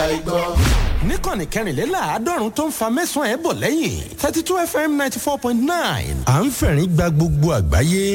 àìgbọ́. níkànnì kẹrìnléláàádọ́rùn tó ń fa mẹ́sàn-án ẹ̀ bọ̀ lẹ́yìn 32 FM 94.9 à ń fẹ̀rín gba gbogbo àgbáyé.